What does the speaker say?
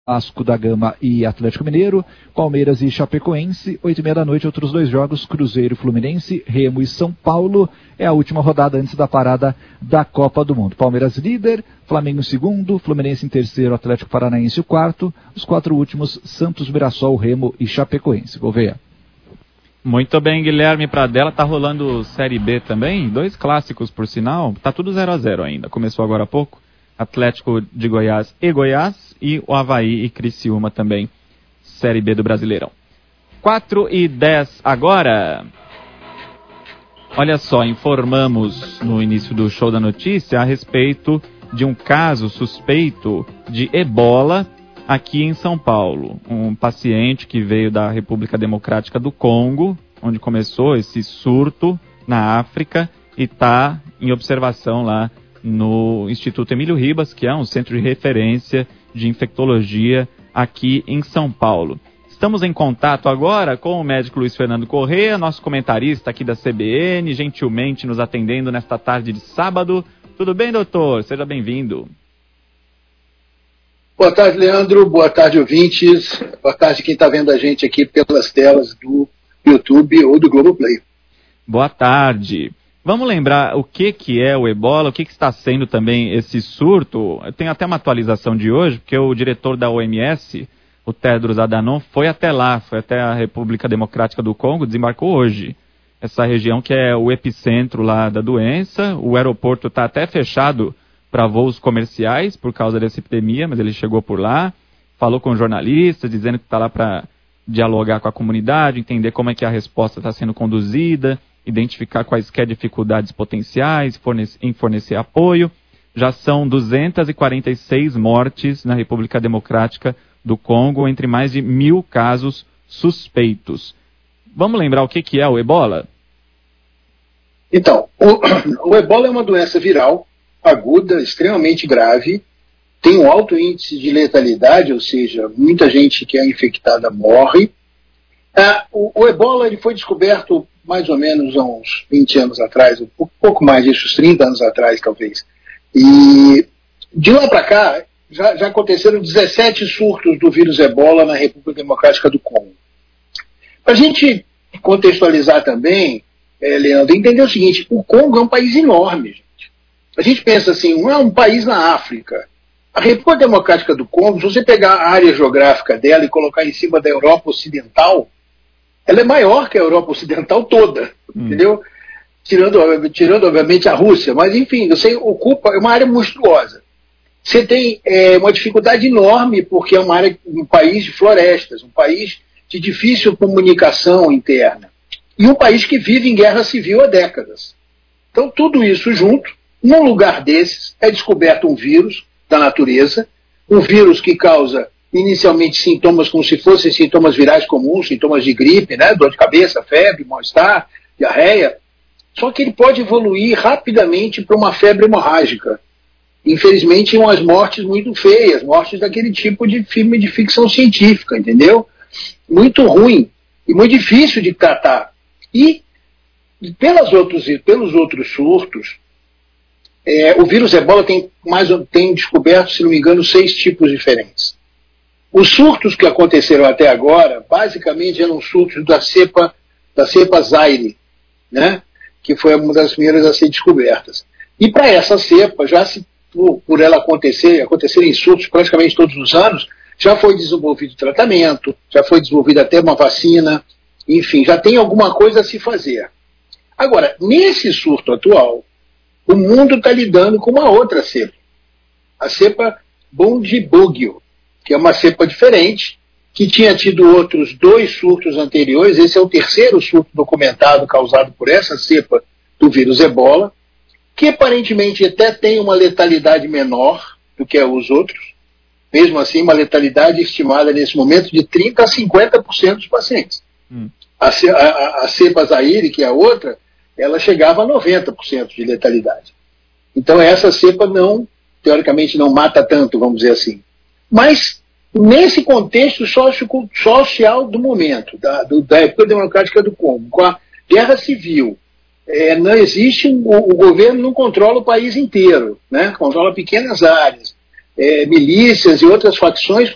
Vasco da Gama e Atlético Mineiro, Palmeiras e Chapecoense, 8h30 da noite, outros 2 jogos, Cruzeiro e Fluminense, Remo e São Paulo, é a última rodada antes da parada da Copa do Mundo. Palmeiras líder, Flamengo em segundo, Fluminense em terceiro, Atlético Paranaense o quarto, os 4 últimos, Santos, Mirassol, Remo e Chapecoense. Gouveia. Muito bem, Guilherme Pradella, tá rolando Série B também, 2 clássicos por sinal, tá tudo 0-0 ainda, começou agora há pouco. Atlético de Goiás e o Avaí e Criciúma também, Série B do Brasileirão. 4h10 agora. Olha só, informamos no início do Show da Notícia a respeito de um caso suspeito de ebola aqui em São Paulo. Um paciente que veio da República Democrática do Congo, onde começou esse surto na África e está em observação lá no Instituto Emílio Ribas, que é um centro de referência de infectologia aqui em São Paulo. Estamos em contato agora com o médico Luiz Fernando Corrêa, nosso comentarista aqui da CBN, gentilmente nos atendendo nesta tarde de sábado. Tudo bem, doutor? Seja bem-vindo. Boa tarde, Leandro. Boa tarde, ouvintes. Boa tarde quem está vendo a gente aqui pelas telas do YouTube ou do Globoplay. Boa tarde. Vamos lembrar o que é o ebola, o que está sendo também esse surto. Tem até uma atualização de hoje, porque o diretor da OMS, o Tedros Adhanom, foi até lá, foi até a República Democrática do Congo, desembarcou hoje. Essa região que é o epicentro lá da doença, o aeroporto está até fechado para voos comerciais por causa dessa epidemia, mas ele chegou por lá, falou com jornalistas, dizendo que está lá para dialogar com a comunidade, entender como é que a resposta está sendo conduzida, identificar quaisquer dificuldades potenciais, em fornecer apoio. Já são 246 mortes na República Democrática do Congo, entre mais de 1.000 casos suspeitos. Vamos lembrar o que é o ebola? Então, o ebola é uma doença viral, aguda, extremamente grave, tem um alto índice de letalidade, ou seja, muita gente que é infectada morre. O ebola ele foi descoberto mais ou menos há uns 20 anos atrás, um pouco mais disso, uns 30 anos atrás, talvez. E de lá para cá, já aconteceram 17 surtos do vírus ebola na República Democrática do Congo. Para a gente contextualizar também, Leandro, entender o seguinte, o Congo é um país enorme, gente. A gente pensa assim, não é um país na África. A República Democrática do Congo, se você pegar a área geográfica dela e colocar em cima da Europa Ocidental, ela é maior que a Europa Ocidental toda, entendeu? Tirando, obviamente, a Rússia, mas, enfim, você ocupa uma área monstruosa. Você tem uma dificuldade enorme, porque é um país de florestas, um país de difícil comunicação interna, e um país que vive em guerra civil há décadas. Então, tudo isso junto, num lugar desses, é descoberto um vírus da natureza, um vírus que causa inicialmente sintomas como se fossem sintomas virais comuns, sintomas de gripe, né? Dor de cabeça, febre, mal-estar, diarreia. Só que ele pode evoluir rapidamente para uma febre hemorrágica. Infelizmente, umas mortes muito feias, mortes daquele tipo de filme de ficção científica, entendeu? Muito ruim e muito difícil de tratar. E pelos outros surtos, o vírus ebola tem descoberto, se não me engano, 6 tipos diferentes. Os surtos que aconteceram até agora, basicamente, eram surtos da cepa Zaire, né? Que foi uma das primeiras a ser descobertas. E para essa cepa, por ela acontecerem surtos praticamente todos os anos, já foi desenvolvido tratamento, já foi desenvolvida até uma vacina, enfim, já tem alguma coisa a se fazer. Agora, nesse surto atual, o mundo está lidando com uma outra cepa, a cepa Bundibugyo, que é uma cepa diferente, que tinha tido outros 2 surtos anteriores. Esse é o 3º surto documentado causado por essa cepa do vírus ebola, que aparentemente até tem uma letalidade menor do que os outros, mesmo assim uma letalidade estimada nesse momento de 30% a 50% dos pacientes. A cepa Zaire, que é a outra, ela chegava a 90% de letalidade. Então essa cepa teoricamente não mata tanto, vamos dizer assim. Mas, nesse contexto social do momento, da República Democrática do Congo, com a guerra civil, não existe, o governo não controla o país inteiro, né? Controla pequenas áreas, milícias e outras facções